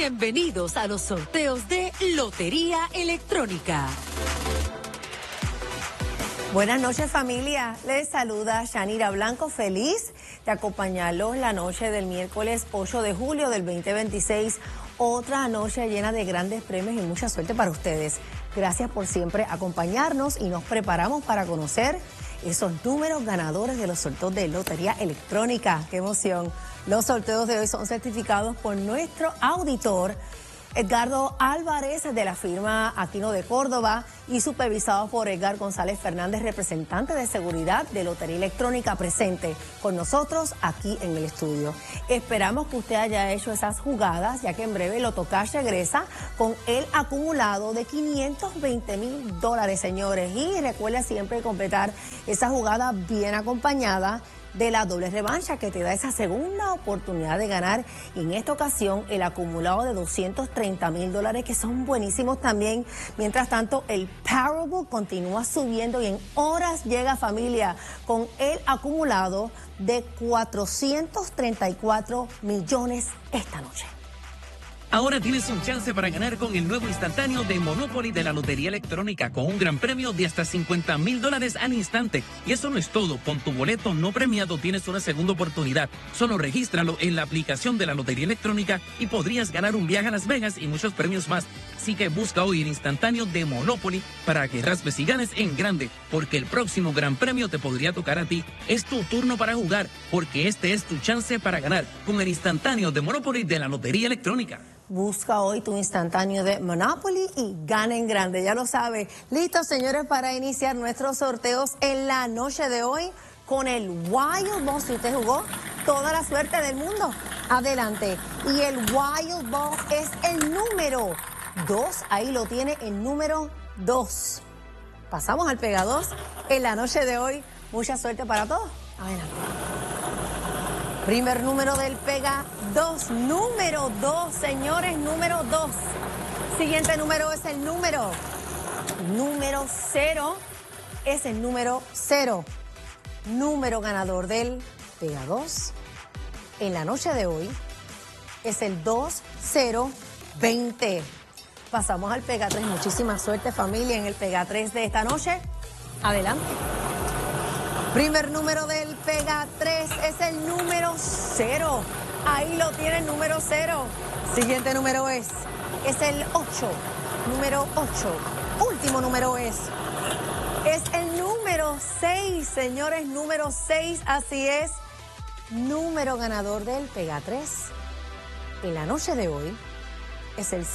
Bienvenidos a los sorteos de Lotería Electrónica. Buenas noches, familia. Les saluda Yanira Blanco, feliz de acompañarlos la noche del miércoles 8 de julio del 2026. Otra noche llena de grandes premios y mucha suerte para ustedes. Gracias por siempre acompañarnos y nos preparamos para conocer esos números ganadores de los sorteos de Lotería Electrónica. ¡Qué emoción! Los sorteos de hoy son certificados por nuestro auditor Edgardo Álvarez de la firma Aquino de Córdoba y supervisados por Edgar González Fernández, representante de seguridad de Lotería Electrónica, presente con nosotros aquí en el estudio. Esperamos que usted haya hecho esas jugadas, ya que en breve Lotocash regresa con el acumulado de $520,000, señores. Y recuerda siempre completar esa jugada bien acompañada de la doble revancha, que te da esa segunda oportunidad de ganar, y en esta ocasión el acumulado de $230,000, que son buenísimos también. Mientras tanto, el Powerball continúa subiendo y en horas llega, familia, con el acumulado de $434 millones esta noche. Ahora tienes un chance para ganar con el nuevo instantáneo de Monopoly de la Lotería Electrónica, con un gran premio de hasta $50,000 al instante. Y eso no es todo. Con tu boleto no premiado tienes una segunda oportunidad. Solo regístralo en la aplicación de la Lotería Electrónica y podrías ganar un viaje a Las Vegas y muchos premios más. Así que busca hoy el instantáneo de Monopoly para que raspes y ganes en grande, porque el próximo gran premio te podría tocar a ti. Es tu turno para jugar, porque este es tu chance para ganar con el instantáneo de Monopoly de la Lotería Electrónica. Busca hoy tu instantáneo de Monopoly y gana en grande, ya lo sabe. Listos, señores, para iniciar nuestros sorteos en la noche de hoy con el Wild Ball. Si usted jugó, toda la suerte del mundo. Adelante. Y el Wild Ball es el número 2. Ahí lo tiene, el número 2. Pasamos al Pega 2 en la noche de hoy. Mucha suerte para todos. Adelante. Primer número del Pega 2, número 2, señores, número 2. Siguiente número es el número 0, es el número 0. Número ganador del Pega 2 en la noche de hoy es el 2020. Pasamos al Pega 3, muchísima suerte, familia, en el Pega 3 de esta noche. Adelante. Primer número del Pega 3 es el número 0. Ahí lo tiene, el número 0. Siguiente número es el 8. Número 8. Último número es el número 6, señores, número 6. Así es. Número ganador del Pega 3 en la noche de hoy es el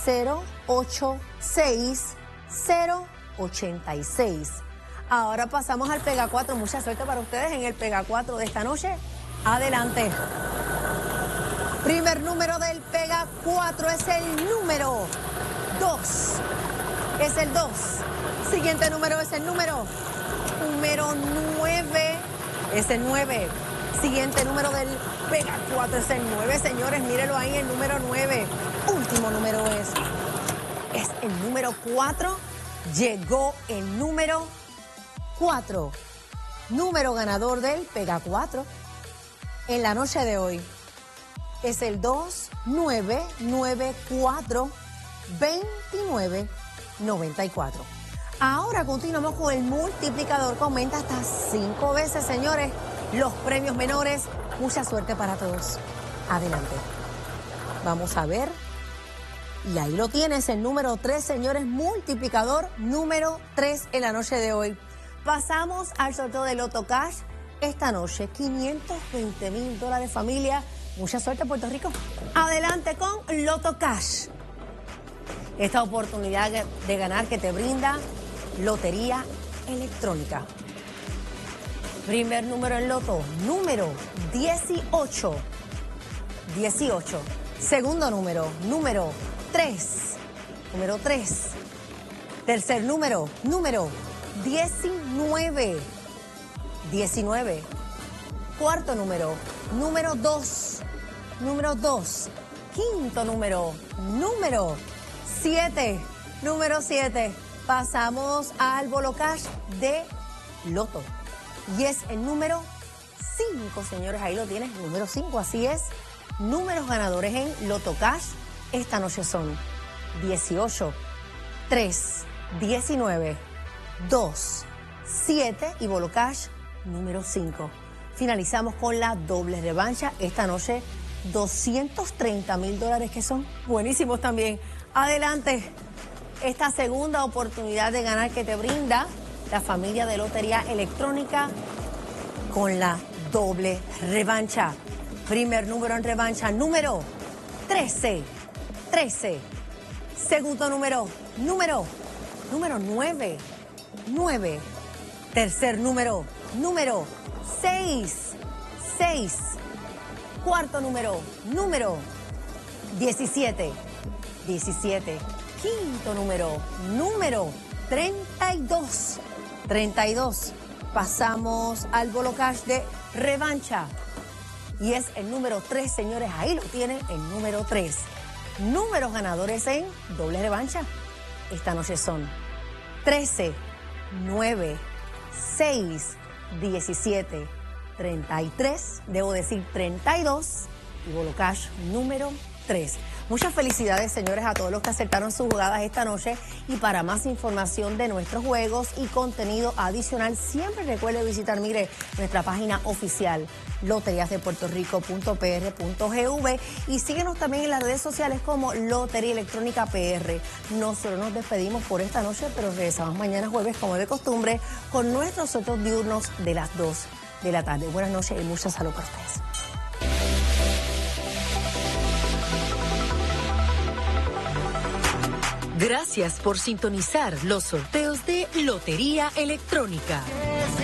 086086. Ahora pasamos al Pega 4. Mucha suerte para ustedes en el Pega 4 de esta noche. Adelante. Primer número del Pega 4 es el número 2. Es el 2. Siguiente número es el número 9. Es el 9. Siguiente número del Pega 4 es el 9. Señores, mírenlo ahí, el número 9. Último número es el número 4. Llegó el número 4, número ganador del Pega 4 en la noche de hoy es el 2994-2994. Ahora continuamos con el multiplicador que aumenta hasta 5 veces, señores, los premios menores. Mucha suerte para todos. Adelante. Vamos a ver. Y ahí lo tienes, el número 3, señores, multiplicador número 3 en la noche de hoy. Pasamos al sorteo de Lotocash esta noche, $520,000, familia. Mucha suerte, Puerto Rico. Adelante con Lotocash. Esta oportunidad de ganar que te brinda Lotería Electrónica. Primer número en Loto, número 18. 18. Segundo número, número 3. Número 3. Tercer número, número 19. 19. Cuarto número, número 2. Número 2. Quinto número, número 7. Número 7. Pasamos al Bolocash de Loto. Y es el número 5, señores. Ahí lo tienes, número 5. Así es. Números ganadores en Lotocash esta noche son 18, 3, 19, 2, 7 y Bolo Cash número 5. Finalizamos con la doble revancha. Esta noche, $230,000 que son buenísimos también. Adelante, esta segunda oportunidad de ganar que te brinda la familia de Lotería Electrónica con la doble revancha. Primer número en revancha, número 13. Segundo número 9. Tercer número 6. Cuarto número 17. Quinto número 32. Pasamos al Bolo Cash de revancha. Y es el número 3, señores. Ahí lo tienen, el número 3. Números ganadores en doble revancha. Esta noche son 13, 9, 6, 17, 33, debo decir 32, y Bolo Cash número 3. Muchas felicidades, señores, a todos los que acertaron sus jugadas esta noche. Y para más información de nuestros juegos y contenido adicional, siempre recuerde visitar, mire, nuestra página oficial, loteriasdepuertorico.pr.gv, y síguenos también en las redes sociales como Lotería Electrónica PR. Nosotros nos despedimos por esta noche, pero regresamos mañana jueves, como de costumbre, con nuestros otros diurnos de las 2 de la tarde. Buenas noches y mucha salud para ustedes. Gracias por sintonizar los sorteos de Lotería Electrónica.